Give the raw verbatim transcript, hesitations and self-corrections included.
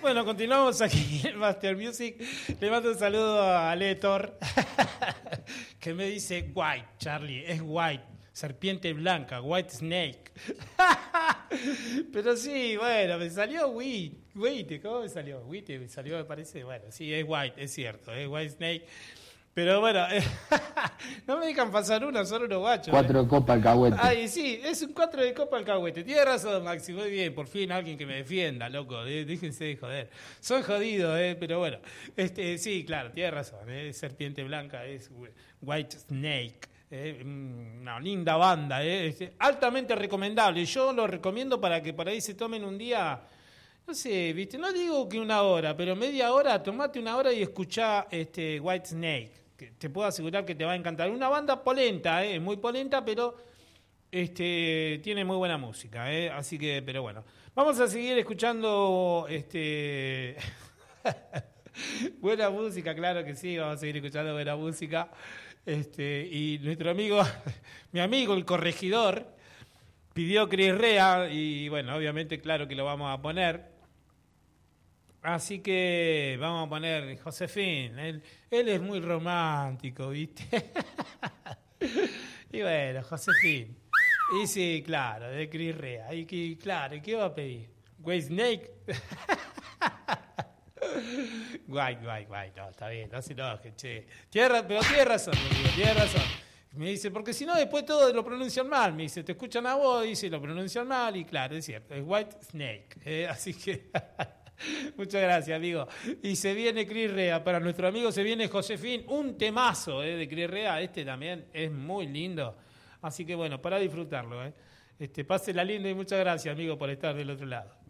Bueno, continuamos aquí en Master Music. Le mando un saludo a Letor, que me dice White, Charlie, es White, serpiente blanca, White Snake. Pero sí, bueno, me salió White, White, ¿cómo me salió? White, me salió, me parece, bueno, sí, es White, es cierto, es White Snake. Pero bueno, eh, no me dejan pasar una, solo unos guachos. Cuatro eh. de copa alcahuete. Ay, sí, es un cuatro de copa alcahuete. Tienes razón, Maxi, muy bien. Por fin alguien que me defienda, loco. Eh, déjense de joder. Soy jodido, eh, pero bueno. Este, sí, claro, tienes razón. Eh, Serpiente Blanca es White Snake. Eh, una linda banda. Eh, este, altamente recomendable. Yo lo recomiendo para que por ahí se tomen un día... No sé, viste, no digo que una hora, pero media hora, tomate una hora y escuchá este White Snake. Que te puedo asegurar que te va a encantar. Una banda polenta, eh, muy polenta, pero este tiene muy buena música, eh, así que, pero bueno. Vamos a seguir escuchando este buena música, claro que sí, vamos a seguir escuchando buena música. Este, y nuestro amigo, mi amigo el corregidor, pidió Cris Rea, y bueno, obviamente, claro que lo vamos a poner. Así que vamos a poner Josefín. Él, él es muy romántico, ¿viste? Y bueno, Josefín. Y sí, claro, de Cris Rea. Y que, claro, ¿qué va a pedir? ¿White Snake? Guay, guay, guay. No, está bien, no se enoje, che. Tierra, pero tiene razón, mi amigo, tiene razón. Me dice, porque si no, después todos lo pronuncian mal. Me dice, te escuchan a vos, dice, lo pronuncian mal. Y claro, es cierto, es White Snake. Eh, así que... Muchas gracias, amigo. Y se viene Cris Rea. Para nuestro amigo se viene Josefín. Un temazo eh, de Cris Rea. Este también es muy lindo. Así que bueno, para disfrutarlo. Eh. Este, pásela lindo y muchas gracias, amigo, por estar del otro lado.